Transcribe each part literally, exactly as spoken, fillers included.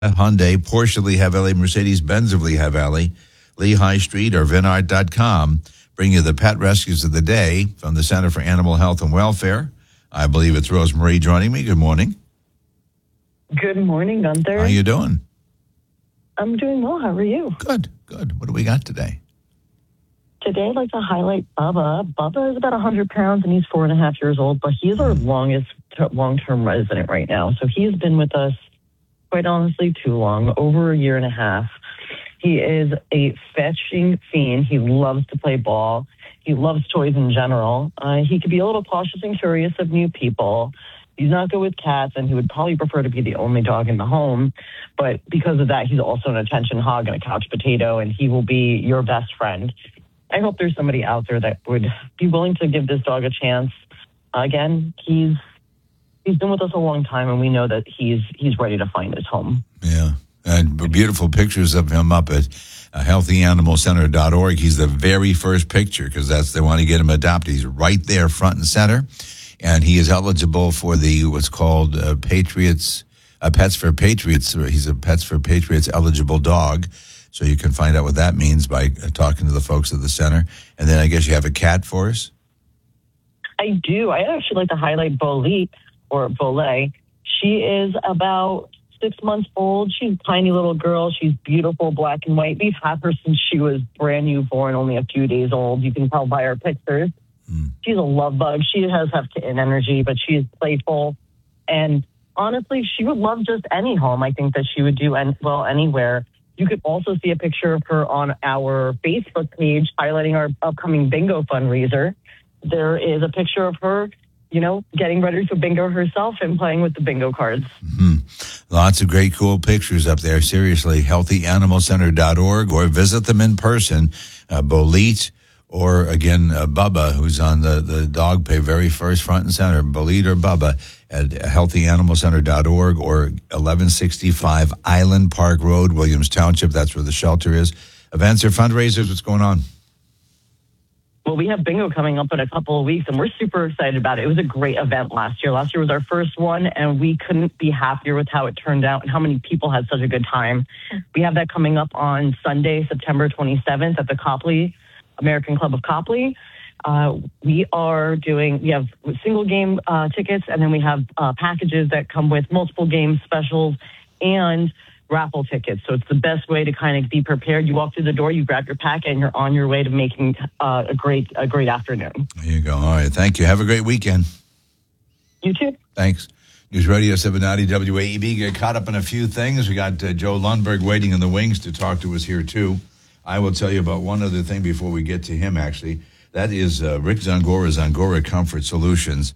Hyundai, Porsche of Lehigh Valley, Mercedes-Benz of Lehigh Valley, Lehigh Street, or Vinart dot com. Bring you the pet rescues of the day from the Center for Animal Health and Welfare. I believe it's Rosemarie joining me. Good morning. Good morning, Gunther. How you doing? I'm doing well. How are you? Good, good. What do we got today? Today, I'd like to highlight Bubba. Bubba is about one hundred pounds, and he's four and a half years old, but he's our longest t- long-term resident right now. So he's been with us, quite honestly, too long, over a year and a half. He is a fetching fiend. He loves to play ball. He loves toys in general. Uh, he could be a little cautious and curious of new people. He's not good with cats, and he would probably prefer to be the only dog in the home. But because of that, he's also an attention hog and a couch potato, and he will be your best friend. I hope there's somebody out there that would be willing to give this dog a chance. Again, he's he's been with us a long time, and we know that he's he's ready to find his home. Yeah, and beautiful pictures of him up at uh, healthy animal center dot org. He's the very first picture because that's they want to get him adopted. He's right there, front and center, and he is eligible for the what's called uh, Patriots uh, Pets for Patriots. He's a Pets for Patriots eligible dog. So you can find out what that means by uh, talking to the folks at the center. And then I guess you have a cat for us? I do. I actually like to highlight Bolette, or Bolette. She is about six months old. She's a tiny little girl. She's beautiful, black and white. We've had her since she was brand new born, only a few days old. You can tell by her pictures. Mm. She's a love bug. She has have kitten energy, but she is playful. And honestly, she would love just any home. I think that she would do en- well anywhere. You could also see a picture of her on our Facebook page highlighting our upcoming bingo fundraiser. There is a picture of her, you know, getting ready to bingo herself and playing with the bingo cards. Mm-hmm. Lots of great, cool pictures up there. Seriously, healthy animal center dot org or visit them in person. Uh, Bolette or, again, uh, Bubba, who's on the, the dog pay very first, front and center. Bolette or Bubba at healthy animal center dot org or eleven sixty-five Island Park Road, Williams Township. That's where the shelter is. Events or fundraisers, what's going on? Well, we have bingo coming up in a couple of weeks, and we're super excited about it. It was a great event last year. Last year was our first one, and we couldn't be happier with how it turned out and how many people had such a good time. We have that coming up on Sunday, September twenty-seventh at the Copley, American Club of Copley. Uh, we are doing, we have single game uh, tickets, and then we have uh, packages that come with multiple game specials and raffle tickets. So it's the best way to kind of be prepared. You walk through the door, you grab your pack, and you're on your way to making uh, a great a great afternoon. There you go. All right. Thank you. Have a great weekend. You too. Thanks. News Radio seven ninety W A E B. Get caught up in a few things. We got uh, Joe Lundberg waiting in the wings to talk to us here, too. I will tell you about one other thing before we get to him, actually. That is uh, Rick Zangora, Zangora Comfort Solutions.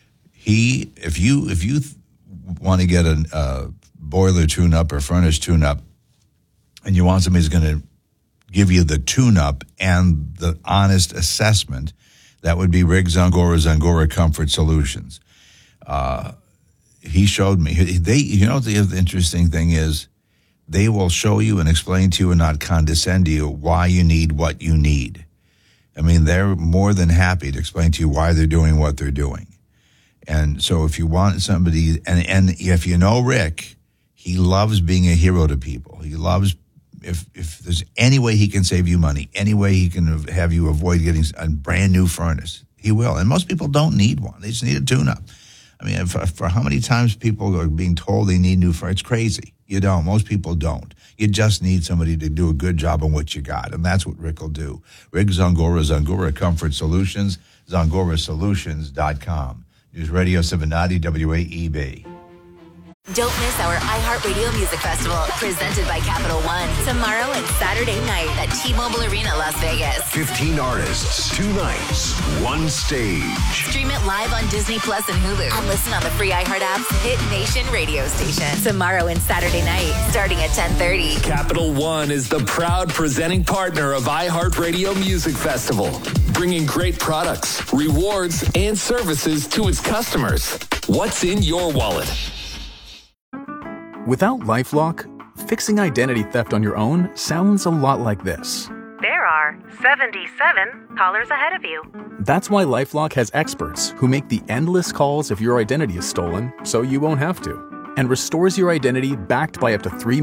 He, if you if you th- want to get a uh, boiler tune-up or furnace tune-up, and you want somebody who's going to give you the tune-up and the honest assessment, that would be Rick Zangora, Zangora Comfort Solutions. Uh, he showed me. They, you know, the interesting thing is, they will show you and explain to you and not condescend to you why you need what you need. I mean, they're more than happy to explain to you why they're doing what they're doing. And so if you want somebody, and, and if you know Rick, he loves being a hero to people. He loves, if if there's any way he can save you money, any way he can have you avoid getting a brand new furnace, he will. And most people don't need one. They just need a tune-up. I mean, for, for how many times people are being told they need new furniture, it's crazy. You don't. Most people don't. You just need somebody to do a good job on what you got, and that's what Rick will do. Rick Zangora, Zangora Comfort Solutions, Zangora Solutions dot com. News Radio seven ninety W A E B. Don't miss our iHeartRadio Music Festival, presented by Capital One, tomorrow and Saturday night at T-Mobile Arena, Las Vegas. fifteen artists, two nights, one stage. Stream it live on Disney Plus and Hulu, and listen on the free iHeart app's Hit Nation radio station. Tomorrow and Saturday night, starting at ten thirty. Capital One is the proud presenting partner of iHeartRadio Music Festival, bringing great products, rewards, and services to its customers. What's in your wallet? Without LifeLock, fixing identity theft on your own sounds a lot like this. There are seventy-seven callers ahead of you. That's why LifeLock has experts who make the endless calls if your identity is stolen, so you won't have to. and restores your identity backed by up to three